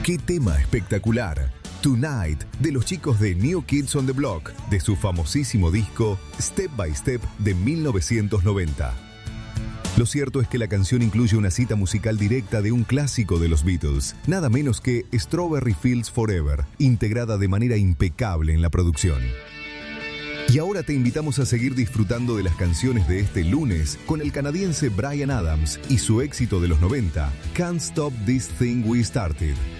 ¡Qué tema espectacular! Tonight, de los chicos de New Kids on the Block, de su famosísimo disco Step by Step de 1990. Lo cierto es que la canción incluye una cita musical directa de un clásico de los Beatles, nada menos que Strawberry Fields Forever, integrada de manera impecable en la producción. Y ahora te invitamos a seguir disfrutando de las canciones de este lunes con el canadiense Bryan Adams y su éxito de los 90, Can't Stop This Thing We Started.